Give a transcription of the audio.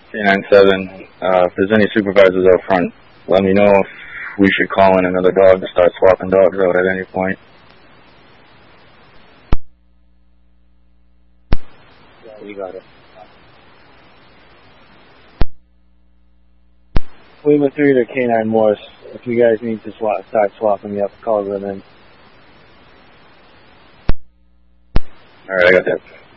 K97, if there's any supervisors out front, let me know if we should call in another dog to start swapping dogs out at any point. Yeah, you got it. Lima 3 to K9 Morse. If you guys need to start swapping, you have to call them in. Alright, I got that.